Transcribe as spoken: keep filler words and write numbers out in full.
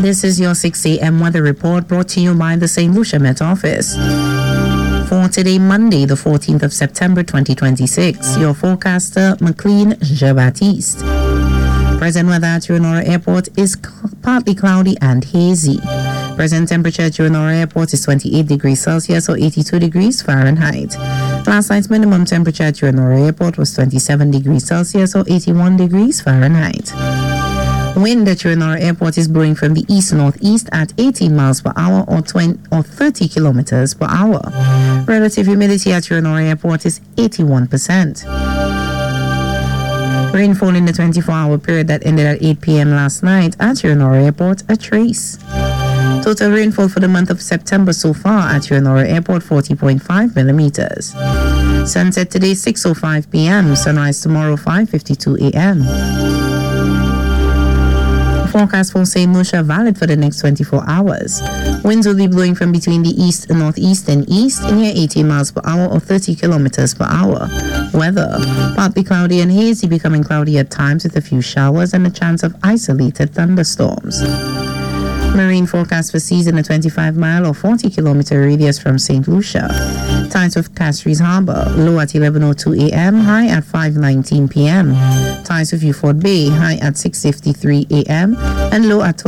This is your six a.m. weather report brought to you by the Saint Lucia Met Office. For today, Monday, the fourteenth of September, twenty twenty-six, your forecaster, McLean Jean-Baptiste. Present weather at Turinora Airport is cl- partly cloudy and hazy. Present temperature at Turinora Airport is twenty-eight degrees Celsius or eighty-two degrees Fahrenheit. Last night's minimum temperature at Turinora Airport was twenty-seven degrees Celsius or eighty-one degrees Fahrenheit. Wind at Turinora Airport is blowing from the east-northeast at eighteen miles per hour or twenty or thirty kilometers per hour. Relative humidity at Turinora Airport is eighty-one percent. Rainfall in the twenty-four hour period that ended at eight p.m. last night at Turinora Airport, a trace. Total rainfall for the month of September so far at Turinora Airport, forty point five millimeters. Sunset today, six oh five p.m. Sunrise tomorrow, five fifty-two a.m. Forecast for Saint Lucia valid for the next twenty-four hours. Winds will be blowing from between the east, northeast, and east near eighteen miles per hour or thirty kilometers per hour. Weather partly cloudy and hazy, becoming cloudy at times with a few showers and a chance of isolated thunderstorms. Marine forecast for seas in a twenty-five mile or forty kilometer radius from Saint Lucia. Tides of Castries Harbor, low at eleven oh two a.m., high at five nineteen p.m. Tides of Beaufort Bay, high at six fifty-three a.m. and low at